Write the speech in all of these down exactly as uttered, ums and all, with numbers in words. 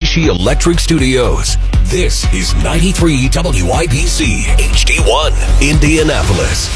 Mitsubishi Electric Studios. This is ninety-three W I B C H D one, Indianapolis.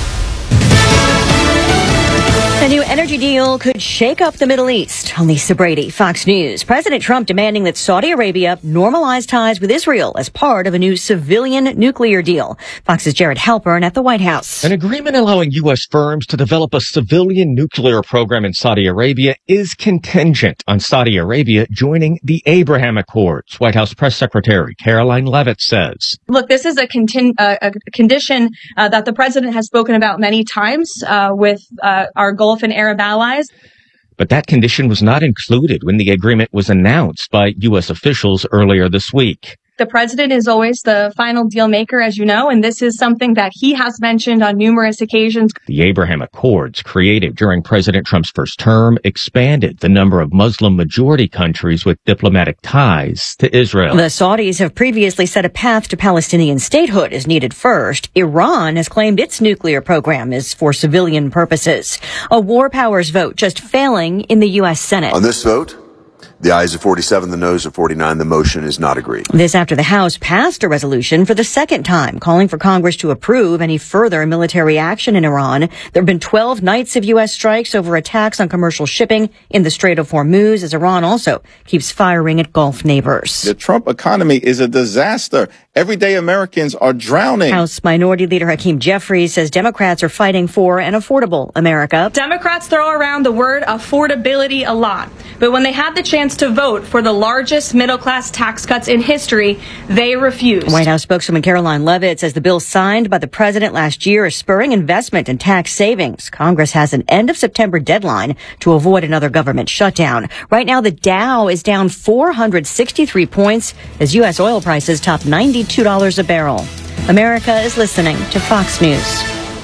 A new energy deal could shake up the Middle East. I'm Lisa Brady, Fox News. President Trump demanding that Saudi Arabia normalize ties with Israel as part of a new civilian nuclear deal. Fox's Jared Halpern at the White House. An agreement allowing U S firms to develop a civilian nuclear program in Saudi Arabia is contingent on Saudi Arabia joining the Abraham Accords. White House Press Secretary Caroline Leavitt says, Look, this is a, contin- uh, a condition uh, that the president has spoken about many times uh, with uh, our Gulf and Arab allies. But that condition was not included when the agreement was announced by U S officials earlier this week. The president is always the final deal maker, as you know, and this is something that he has mentioned on numerous occasions. The Abraham Accords, created during President Trump's first term, expanded the number of Muslim-majority countries with diplomatic ties to Israel. The Saudis have previously said a path to Palestinian statehood is needed first. Iran has claimed its nuclear program is for civilian purposes. A war powers vote just failing in the U S Senate. On this vote, the ayes are forty-seven, the noes are forty-nine. The motion is not agreed. This after the House passed a resolution for the second time calling for Congress to approve any further military action in Iran. There have been twelve nights of U S strikes over attacks on commercial shipping in the Strait of Hormuz, as Iran also keeps firing at Gulf neighbors. The Trump economy is a disaster. Everyday Americans are drowning. House Minority Leader Hakeem Jeffries says Democrats are fighting for an affordable America. Democrats throw around the word affordability a lot, but when they had the chance to vote for the largest middle-class tax cuts in history, they refused. White House spokeswoman Caroline Leavitt says the bill signed by the president last year is spurring investment and tax savings. Congress has an end of September deadline to avoid another government shutdown. Right now, the Dow is down four hundred sixty-three points as U S oil prices top ninety-two dollars a barrel. America is listening to Fox News.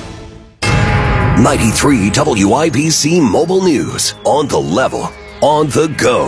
ninety-three W I B C Mobile News. On the level. On the go.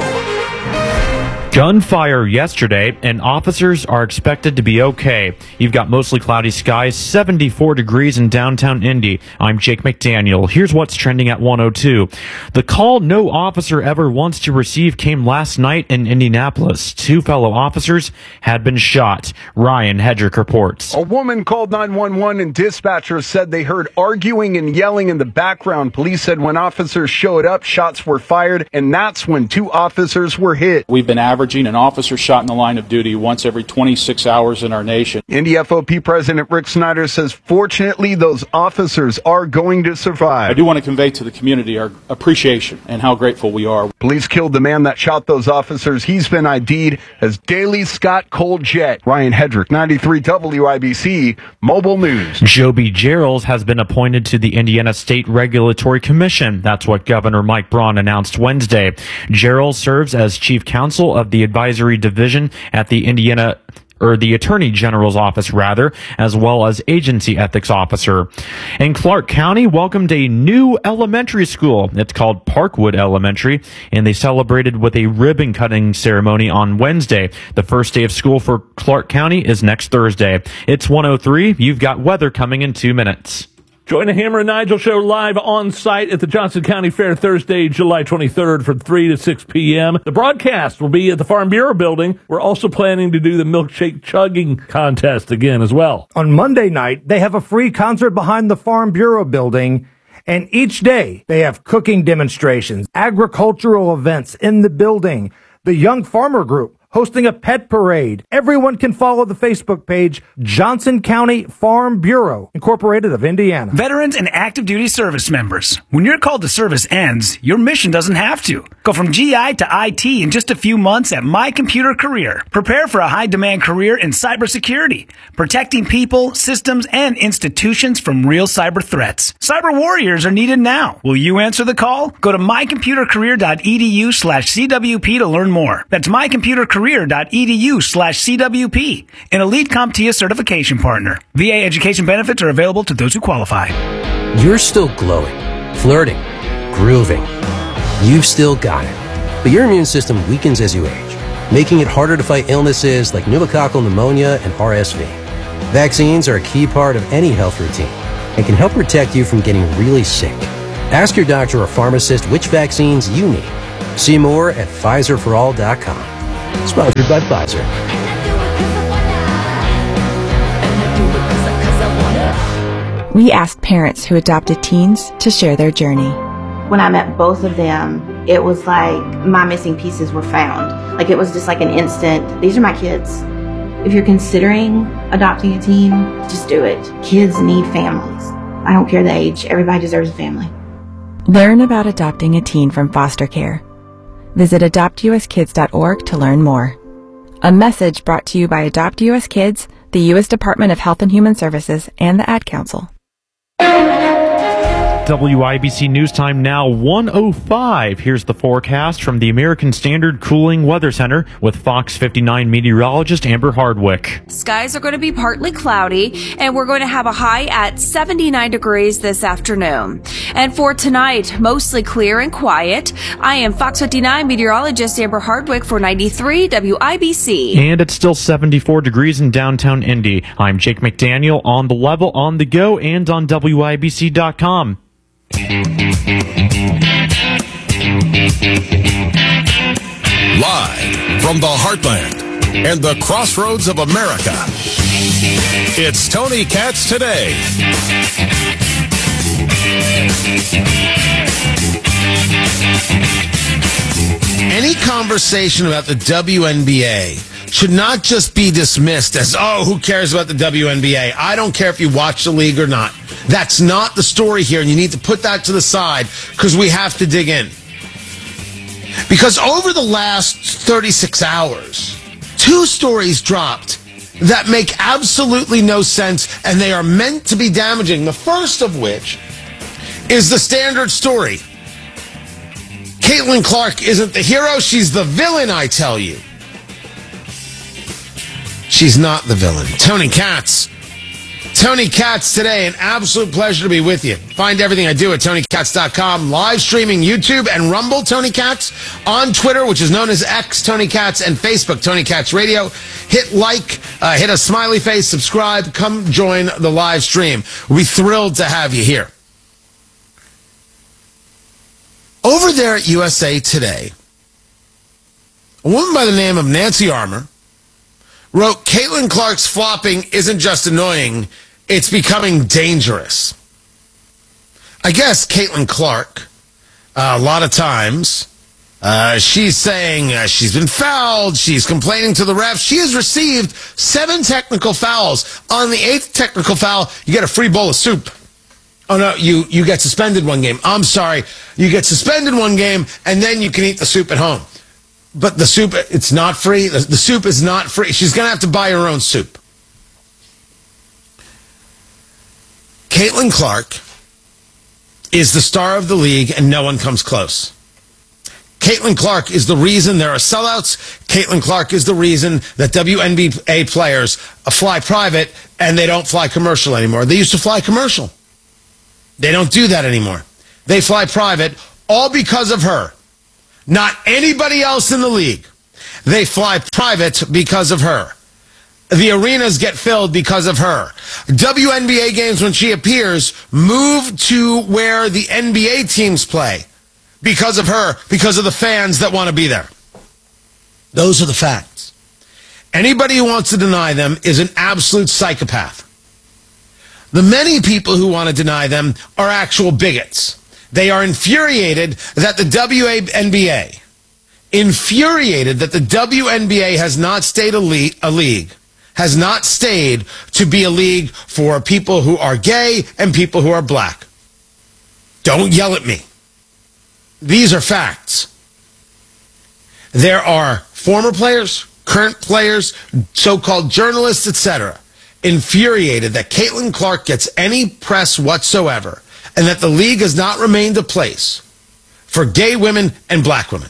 Gunfire yesterday, and officers are expected to be okay. You've got mostly cloudy skies, seventy-four degrees in downtown Indy. I'm Jake McDaniel. Here's what's trending at one oh two. The call no officer ever wants to receive came last night in Indianapolis. Two fellow officers had been shot. Ryan Hedrick reports. A woman called nine one one and dispatchers said they heard arguing and yelling in the background. Police said when officers showed up, shots were fired, and that's when two officers were hit. We've been averaging an officer shot in the line of duty once every twenty-six hours in our nation. Indy F O P President Rick Snyder says, fortunately, those officers are going to survive. I do want to convey to the community our appreciation and how grateful we are. Police killed the man that shot those officers. He's been I D'd as Daley Scott Cole Jet. Ryan Hedrick, ninety-three W I B C Mobile News. Joby Gerals has been appointed to the Indiana State Regulatory Commission. That's what Governor Mike Braun announced Wednesday. Gerals serves as chief counsel of the advisory division at the Indiana or the Attorney General's office, rather, as well as agency ethics officer. And Clark County welcomed a new elementary school. It's called Parkwood Elementary, and they celebrated with a ribbon cutting ceremony on Wednesday. The first day of school for Clark County is next Thursday. It's one oh three. You've got weather coming in two minutes. Join the Hammer and Nigel Show live on site at the Johnson County Fair Thursday, July twenty-third from three to six p.m. The broadcast will be at the Farm Bureau building. We're also planning to do the milkshake chugging contest again as well. On Monday night, they have a free concert behind the Farm Bureau building. And each day they have cooking demonstrations, agricultural events in the building, the Young Farmer Group hosting a pet parade. Everyone can follow the Facebook page, Johnson County Farm Bureau, Incorporated of Indiana. Veterans and active duty service members. When your call to service ends, your mission doesn't have to. Go from G I to I T in just a few months at My Computer Career. Prepare for a high-demand career in cybersecurity, protecting people, systems, and institutions from real cyber threats. Cyber warriors are needed now. Will you answer the call? Go to mycomputercareer.edu slash CWP to learn more. That's mycomputercareer.edu slash CWP, an Elite CompTIA certification partner. V A education benefits are available to those who qualify. You're still glowing, flirting, grooving. You've still got it. But your immune system weakens as you age, making it harder to fight illnesses like pneumococcal pneumonia and R S V. Vaccines are a key part of any health routine and can help protect you from getting really sick. Ask your doctor or pharmacist which vaccines you need. See more at Pfizer for all dot com. Sponsored by Pfizer. We asked parents who adopted teens to share their journey. When I met both of them, it was like my missing pieces were found. Like it was just like an instant, these are my kids. If you're considering adopting a teen, just do it. Kids need families. I don't care the age, everybody deserves a family. Learn about adopting a teen from foster care. Visit adopt u s kids dot org to learn more. A message brought to you by Adopt U S Kids, the U S Department of Health and Human Services, and the Ad Council. W I B C News Time now one oh five. Here's the forecast from the American Standard Cooling Weather Center with Fox fifty-nine meteorologist Amber Hardwick. Skies are going to be partly cloudy, and we're going to have a high at seventy-nine degrees this afternoon. And for tonight, mostly clear and quiet. I am Fox fifty-nine meteorologist Amber Hardwick for ninety-three W I B C. And it's still seventy-four degrees in downtown Indy. I'm Jake McDaniel on the level, on the go, and on W I B C dot com. Live from the heartland and the crossroads of America, it's Tony Katz Today. Any conversation about the W N B A should not just be dismissed as, oh, who cares about the W N B A? I don't care if you watch the league or not. That's not the story here, and you need to put that to the side because we have to dig in. Because over the last thirty-six hours, two stories dropped that make absolutely no sense, and they are meant to be damaging. The first of which is the standard story. Caitlin Clark isn't the hero, she's the villain, I tell you. She's not the villain. Tony Katz. Tony Katz Today, an absolute pleasure to be with you. Find everything I do at tony katz dot com, live streaming YouTube and Rumble, Tony Katz, on Twitter, which is known as X, Tony Katz, and Facebook, Tony Katz Radio. Hit like, uh, hit a smiley face, subscribe, come join the live stream. We'll be thrilled to have you here. Over there at U S A Today, a woman by the name of Nancy Armour wrote, Caitlin Clark's flopping isn't just annoying, it's becoming dangerous. I guess Caitlin Clark, uh, a lot of times, uh, she's saying uh, she's been fouled, she's complaining to the refs. She has received seven technical fouls. On the eighth technical foul, you get a free bowl of soup. Oh, no, you, you get suspended one game. I'm sorry. You get suspended one game, and then you can eat the soup at home. But the soup, it's not free. The, the soup is not free. She's going to have to buy her own soup. Caitlin Clark is the star of the league, and no one comes close. Caitlin Clark is the reason there are sellouts. Caitlin Clark is the reason that W N B A players fly private, and they don't fly commercial anymore. They used to fly commercial. They don't do that anymore. They fly private, all because of her. Not anybody else in the league. They fly private because of her. The arenas get filled because of her. W N B A games, when she appears, move to where the N B A teams play because of her, because of the fans that want to be there. Those are the facts. Anybody who wants to deny them is an absolute psychopath. The many people who want to deny them are actual bigots. They are infuriated that the W N B A, infuriated that the W N B A has not stayed a league, a league, has not stayed to be a league for people who are gay and people who are black. Don't yell at me. These are facts. There are former players, current players, so-called journalists, et cetera, infuriated that Caitlin Clark gets any press whatsoever, and that the league has not remained a place for gay women and black women.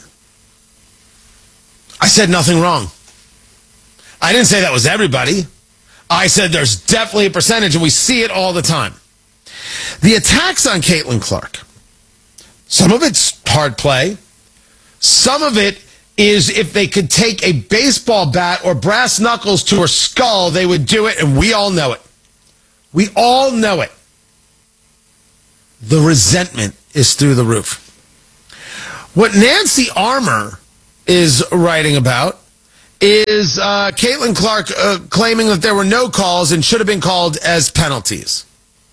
I said nothing wrong. I didn't say that was everybody. I said there's definitely a percentage, and we see it all the time. The attacks on Caitlin Clark, some of it's hard play. Some of it is if they could take a baseball bat or brass knuckles to her skull, they would do it, and we all know it. We all know it. The resentment is through the roof. What Nancy Armour is writing about is uh, Caitlin Clark uh, claiming that there were no calls and should have been called as penalties.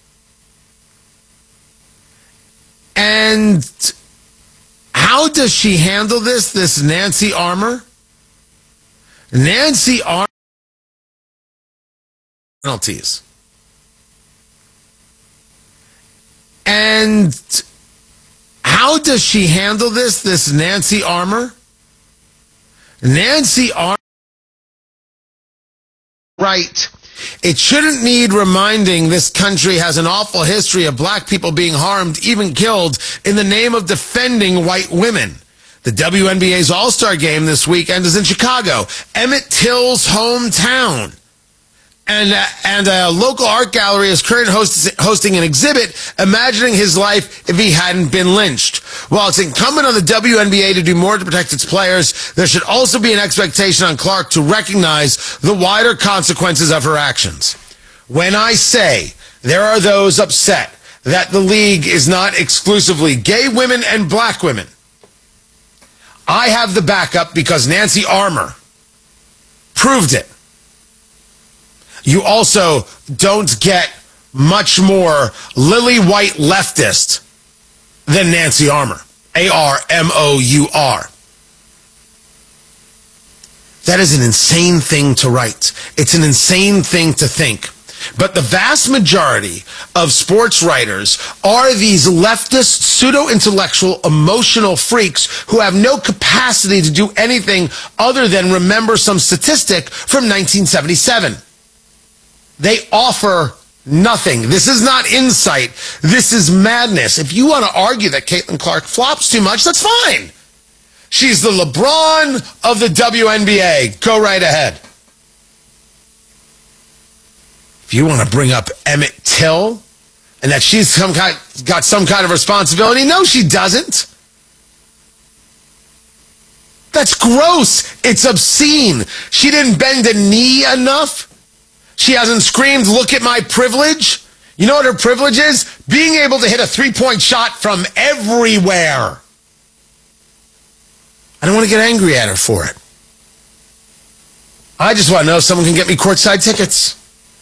And how does she handle this, this Nancy Armour? Nancy Armour penalties. And how does she handle this, this Nancy Armour? Nancy Armour, right. It shouldn't need reminding this country has an awful history of black people being harmed, even killed, in the name of defending white women. The W N B A's All-Star Game this weekend is in Chicago, Emmett Till's hometown. And, uh, and a local art gallery is currently host, hosting an exhibit imagining his life if he hadn't been lynched. While it's incumbent on the W N B A to do more to protect its players, there should also be an expectation on Clark to recognize the wider consequences of her actions. When I say there are those upset that the league is not exclusively gay women and black women, I have the backup because Nancy Armour proved it. You also don't get much more lily white leftist than Nancy Armour. A R M O U R. That is an insane thing to write. It's an insane thing to think. But the vast majority of sports writers are these leftist, pseudo-intellectual, emotional freaks who have no capacity to do anything other than remember some statistic from nineteen seventy-seven. They offer nothing. This is not insight. This is madness. If you want to argue that Caitlin Clark flops too much, that's fine. She's the LeBron of the W N B A. Go right ahead. If you want to bring up Emmett Till and that she's some kind, got some kind of responsibility, no, she doesn't. That's gross. It's obscene. She didn't bend a knee enough. She hasn't screamed, "Look at my privilege." You know what her privilege is? Being able to hit a three-point shot from everywhere. I don't want to get angry at her for it. I just want to know if someone can get me courtside tickets.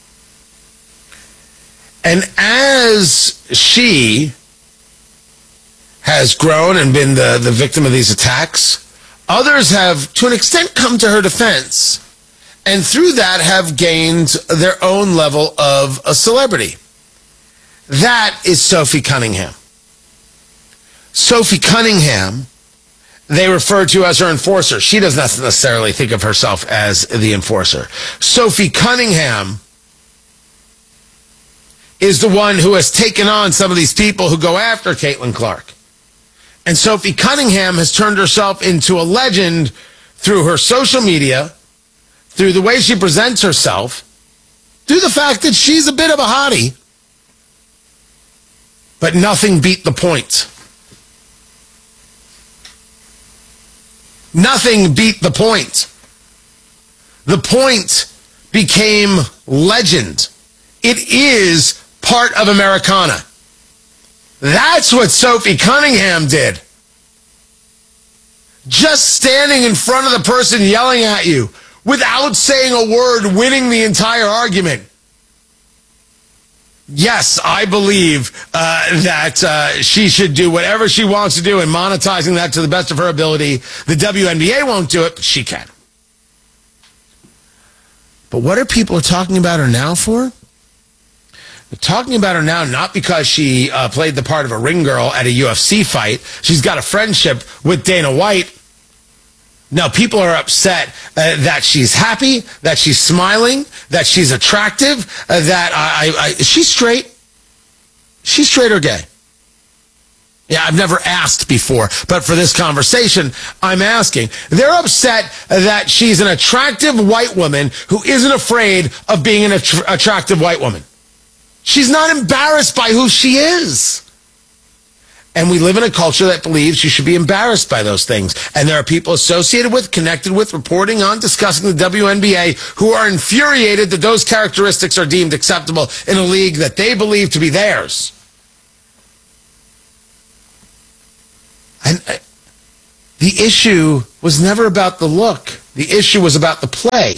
And as she has grown and been the, the victim of these attacks, others have, to an extent, come to her defense. And through that have gained their own level of a celebrity. That is Sophie Cunningham. Sophie Cunningham, they refer to as her enforcer. She does not necessarily think of herself as the enforcer. Sophie Cunningham is the one who has taken on some of these people who go after Caitlin Clark. And Sophie Cunningham has turned herself into a legend through her social media, through the way she presents herself, through the fact that she's a bit of a hottie. But nothing beat the point. Nothing beat the point. The point became legend. It is part of Americana. That's what Sophie Cunningham did. Just standing in front of the person yelling at you without saying a word, winning the entire argument. Yes, I believe uh, that uh, she should do whatever she wants to do and monetizing that to the best of her ability. The W N B A won't do it, but she can. But what are people talking about her now for? They're talking about her now not because she uh, played the part of a ring girl at a U F C fight. She's got a friendship with Dana White. No, people are upset uh, that she's happy, that she's smiling, that she's attractive, uh, that I, I, I, is she straight? She's straight or gay? Yeah, I've never asked before, but for this conversation, I'm asking. They're upset that she's an attractive white woman who isn't afraid of being an att- attractive white woman. She's not embarrassed by who she is. And we live in a culture that believes you should be embarrassed by those things. And there are people associated with, connected with, reporting on, discussing the W N B A who are infuriated that those characteristics are deemed acceptable in a league that they believe to be theirs. And uh, the issue was never about the look. The The issue was about the play.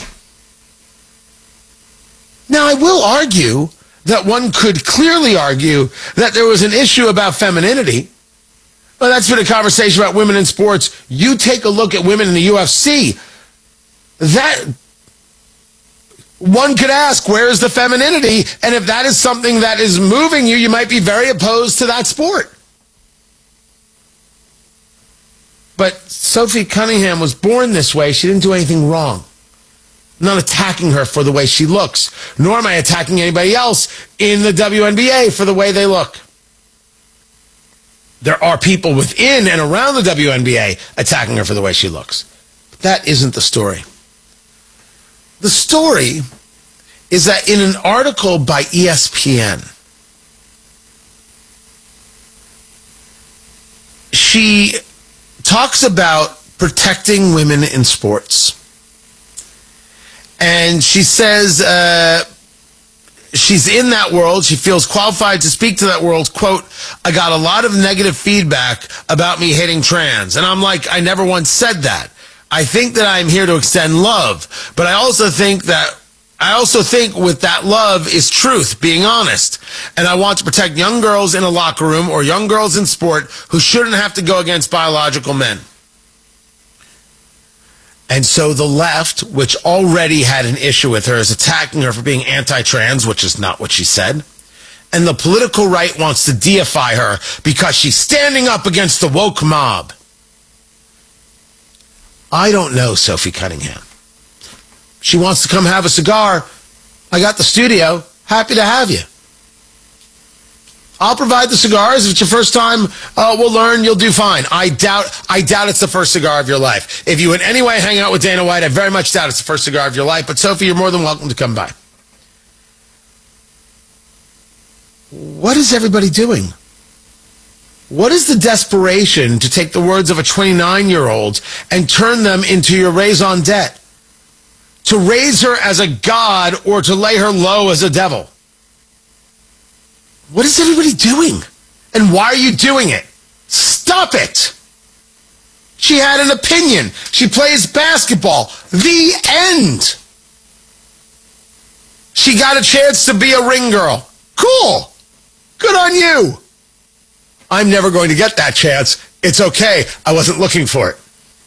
Now, I will argue that one could clearly argue that there was an issue about femininity. Well, that's been a conversation about women in sports. You take a look at women in the U F C. That one could ask, where is the femininity? And if that is something that is moving you, you might be very opposed to that sport. But Sophie Cunningham was born this way. She didn't do anything wrong. I'm not attacking her for the way she looks, nor am I attacking anybody else in the W N B A for the way they look. There are people within and around the W N B A attacking her for the way she looks. But that isn't the story. The story is that in an article by E S P N, she talks about protecting women in sports. And she says uh, she's in that world. She feels qualified to speak to that world. Quote, I got a lot of negative feedback about me hating trans. And I'm like, I never once said that. I think that I'm here to extend love. But I also think that I also think with that love is truth, being honest. And I want to protect young girls in a locker room or young girls in sport who shouldn't have to go against biological men. And so the left, which already had an issue with her, is attacking her for being anti-trans, which is not what she said. And the political right wants to deify her because she's standing up against the woke mob. I don't know Sophie Cunningham. She wants to come have a cigar. I got the studio. Happy to have you. I'll provide the cigars. If it's your first time, uh, we'll learn. You'll do fine. I doubt I doubt it's the first cigar of your life. If you in any way hang out with Dana White, I very much doubt it's the first cigar of your life. But Sophie, you're more than welcome to come by. What is everybody doing? What is the desperation to take the words of a twenty-nine-year-old and turn them into your raison d'etre? To raise her as a god or to lay her low as a devil? What is everybody doing? And why are you doing it? Stop it! She had an opinion. She plays basketball. The end. She got a chance to be a ring girl. Cool. Good on you. I'm never going to get that chance. It's okay. I wasn't looking for it.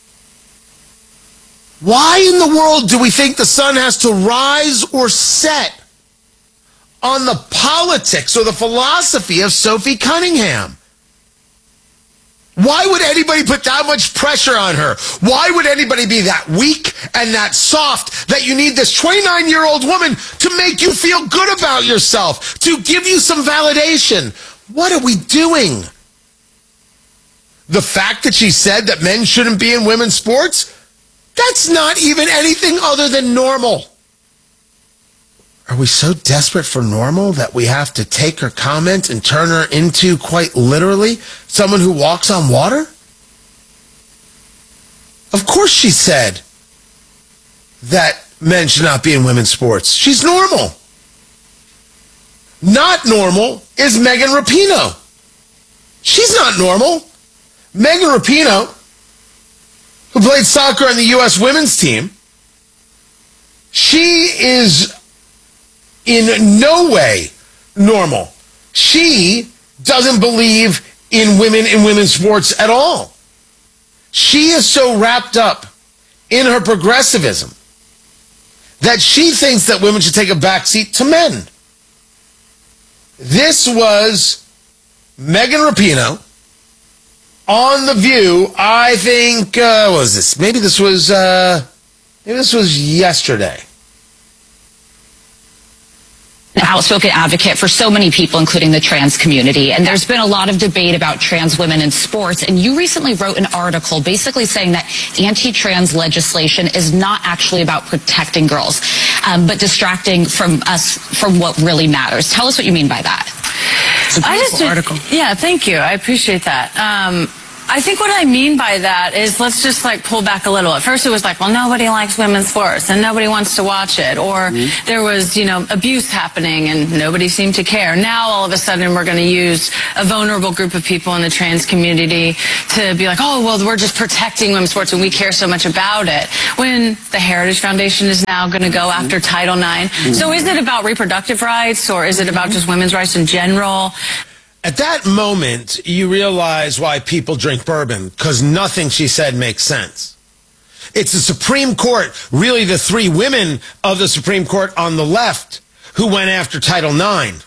Why in the world do we think the sun has to rise or set on the politics or the philosophy of Sophie Cunningham? Why would anybody put that much pressure on her? Why would anybody be that weak and that soft that you need this twenty-nine-year-old woman to make you feel good about yourself, to give you some validation? What are we doing? The fact that she said that men shouldn't be in women's sports, that's not even anything other than normal. Are we so desperate for normal that we have to take her comment and turn her into, quite literally, someone who walks on water? Of course she said that men should not be in women's sports. She's normal. Not normal is Megan Rapinoe. She's not normal. Megan Rapinoe, who played soccer on the U S women's team, she is in no way normal. She doesn't believe in women in women's sports at all. She is so wrapped up in her progressivism that she thinks that women should take a backseat to men. This was Megan Rapinoe on The View. I think, uh, what was this? Maybe this was, uh, maybe this was yesterday. An outspoken advocate for so many people, including the trans community. And there's been a lot of debate about trans women in sports. And you recently wrote an article basically saying that anti-trans legislation is not actually about protecting girls, um, but distracting from us from what really matters. Tell us what you mean by that. I just article. Yeah, thank you. I appreciate that. Um, I think what I mean by that is let's just like pull back a little. At first it was like, well, nobody likes women's sports and nobody wants to watch it. Or mm-hmm. there was, you know, abuse happening and nobody seemed to care. Now all of a sudden we're going to use a vulnerable group of people in the trans community to be like, oh, well, we're just protecting women's sports and we care so much about it. When the Heritage Foundation is now going to go mm-hmm. after Title nine. Mm-hmm. So is it about reproductive rights or is it about just women's rights in general? At that moment, you realize why people drink bourbon, because nothing she said makes sense. It's the Supreme Court, really the three women of the Supreme Court on the left, who went after Title nine.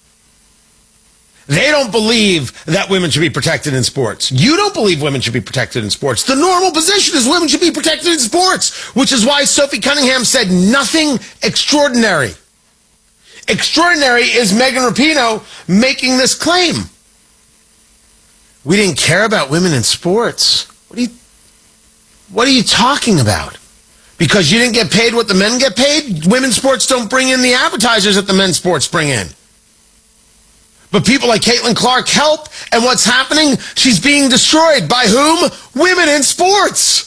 They don't believe that women should be protected in sports. You don't believe women should be protected in sports. The normal position is women should be protected in sports, which is why Sophie Cunningham said nothing extraordinary. Extraordinary is Megan Rapinoe making this claim. We didn't care about women in sports. What are you, what are you talking about? Because you didn't get paid what the men get paid? Women's sports don't bring in the advertisers that the men's sports bring in. But people like Caitlin Clark help, and what's happening? She's being destroyed. By whom? Women in sports.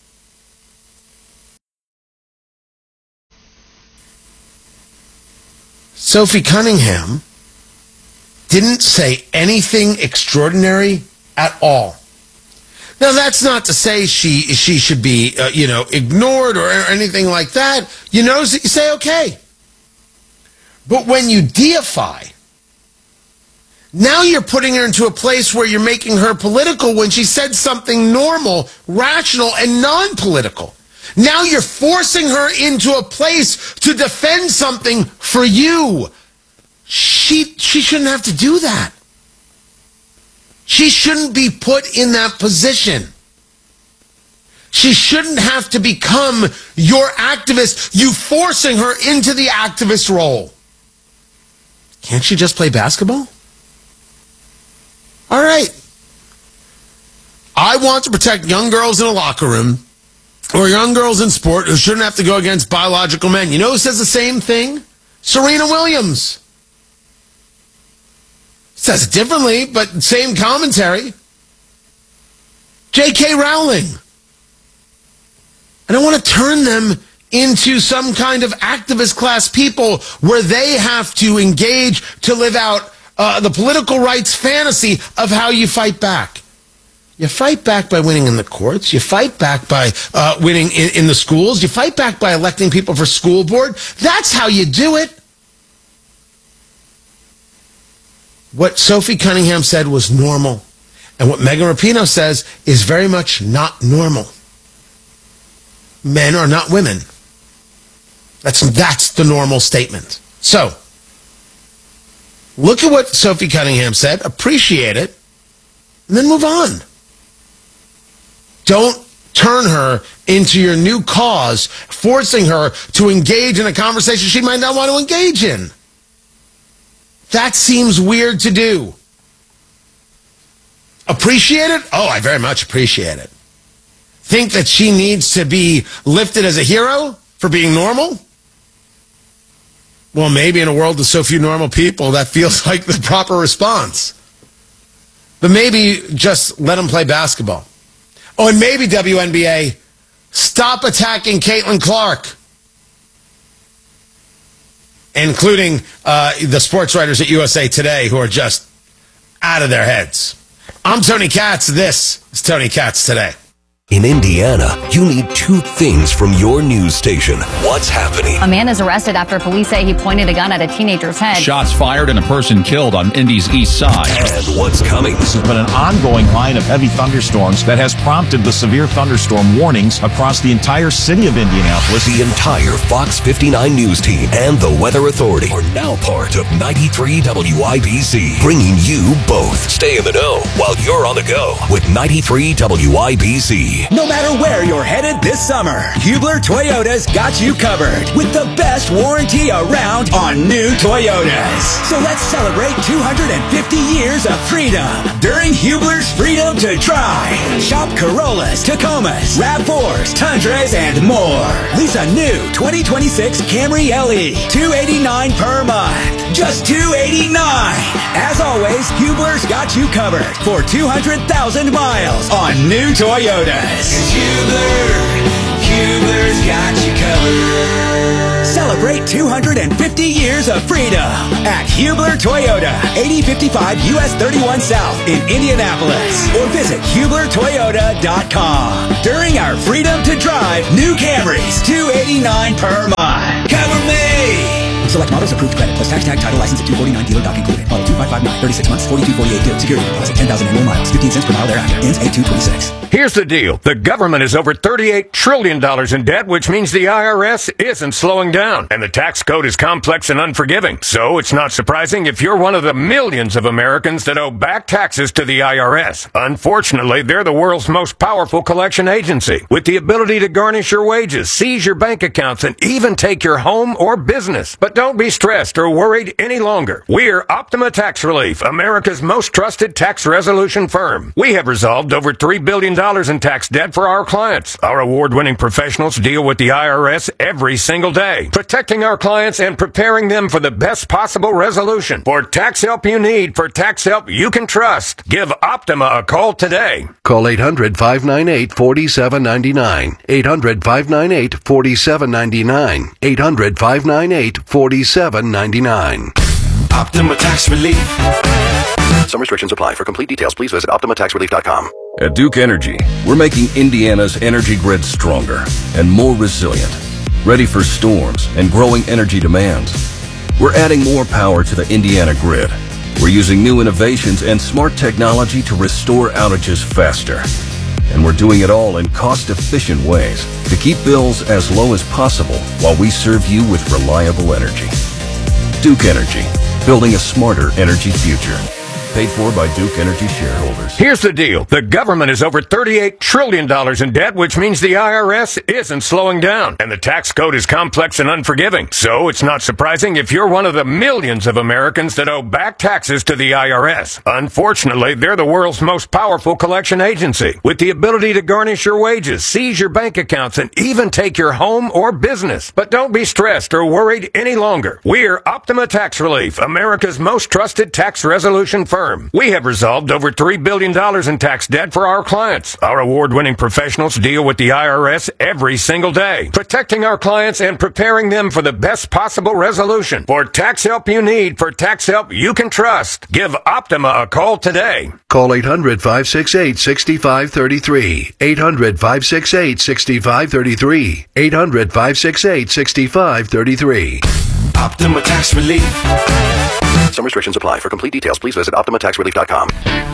Sophie Cunningham didn't say anything extraordinary at all. Now, that's not to say she she should be, uh, you know, ignored or anything like that. You notice that you say, okay. But when you deify, now you're putting her into a place where you're making her political when she said something normal, rational, and non-political. Now you're forcing her into a place to defend something for you. She, she shouldn't have to do that. She shouldn't be put in that position. She shouldn't have to become your activist, you forcing her into the activist role. Can't she just play basketball? All right. I want to protect young girls in a locker room or young girls in sport who shouldn't have to go against biological men. You know who says the same thing? Serena Williams. Says it differently, but same commentary. J K Rowling. I don't want to turn them into some kind of activist class people where they have to engage to live out uh, the political rights fantasy of how you fight back. You fight back by winning in the courts. You fight back by uh, winning in, in the schools. You fight back by electing people for school board. That's how you do it. What Sophie Cunningham said was normal. And what Megan Rapinoe says is very much not normal. Men are not women. That's, that's the normal statement. So, look at what Sophie Cunningham said, appreciate it, and then move on. Don't turn her into your new cause, forcing her to engage in a conversation she might not want to engage in. That seems weird to do. Appreciate it? Oh, I very much appreciate it. Think that she needs to be lifted as a hero for being normal? Well, maybe in a world of so few normal people, that feels like the proper response. But maybe just let them play basketball. Oh, and maybe, W N B A, stop attacking Caitlin Clark. Including uh, the sports writers at U S A Today who are just out of their heads. I'm Tony Katz. This is Tony Katz Today. In Indiana, you need two things from your news station. What's happening? A man is arrested after police say he pointed a gun at a teenager's head. Shots fired and a person killed on Indy's east side. And what's coming? This has been an ongoing line of heavy thunderstorms that has prompted the severe thunderstorm warnings across the entire city of Indianapolis. The entire Fox fifty-nine News team and the Weather Authority are now part of ninety-three W I B C, bringing you both. Stay in the know while you're on the go with ninety-three W I B C. No matter where you're headed this summer, Hubler Toyota's got you covered with the best warranty around on new Toyotas. So let's celebrate two hundred fifty years of freedom during Hubler's Freedom to Drive. Shop Corollas, Tacomas, RAV fours, Tundras, and more. Lease a new twenty twenty-six Camry L E, two hundred eighty-nine dollars per month. just two hundred eighty-nine dollars. As always, Hubler's got you covered for two hundred thousand miles on new Toyotas. Hubler, Hubler's got you covered. Celebrate two hundred fifty years of freedom at Hubler Toyota, eighty fifty-five U S thirty-one South in Indianapolis, or visit Hubler Toyota dot com. During our Freedom to Drive new Camrys, two hundred eighty-nine dollars per month. Cover me! Select models approved credit plus tax tag title license at two forty-nine dealer doc included. Model two five five nine, thirty-six months, forty-two forty-eight due. Security deposit, ten thousand annual miles, fifteen cents per mile thereafter. Ends eight two twenty-six. Here's the deal. The government is over thirty-eight trillion dollars in debt, which means the I R S isn't slowing down. And the tax code is complex and unforgiving. So it's not surprising if you're one of the millions of Americans that owe back taxes to the I R S. Unfortunately, they're the world's most powerful collection agency, with the ability to garnish your wages, seize your bank accounts, and even take your home or business. But don't be stressed or worried any longer. We're Optima Tax Relief, America's most trusted tax resolution firm. We have resolved over three billion dollars in tax debt for our clients. Our award-winning professionals deal with the I R S every single day, protecting our clients and preparing them for the best possible resolution. For tax help you need, for tax help you can trust, give Optima a call today. Call eight hundred, five nine eight, four seven nine nine. eight hundred, five nine eight, four seven nine nine. eight hundred, five nine eight, four seven nine nine. Optima Tax Relief. Some restrictions apply. For complete details, please visit optima tax relief dot com. At Duke Energy, we're making Indiana's energy grid stronger and more resilient, ready for storms and growing energy demands. We're adding more power to the Indiana grid. We're using new innovations and smart technology to restore outages faster. And we're doing it all in cost-efficient ways to keep bills as low as possible while we serve you with reliable energy. Duke Energy, building a smarter energy future. Paid for by Duke Energy shareholders. Here's the deal. The government is over thirty-eight trillion dollars in debt, which means the I R S isn't slowing down. And the tax code is complex and unforgiving. So it's not surprising if you're one of the millions of Americans that owe back taxes to the I R S. Unfortunately, they're the world's most powerful collection agency, with the ability to garnish your wages, seize your bank accounts, and even take your home or business. But don't be stressed or worried any longer. We're Optima Tax Relief, America's most trusted tax resolution firm. We have resolved over three billion dollars in tax debt for our clients. Our award-winning professionals deal with the I R S every single day, protecting our clients and preparing them for the best possible resolution. For tax help you need, for tax help you can trust, give Optima a call today. Call eight hundred, five six eight, six five three three. eight hundred, five six eight, six five three three. eight hundred, five six eight, six five three three. Optima Tax Relief. Some restrictions apply. For complete details, please visit optima tax relief dot com.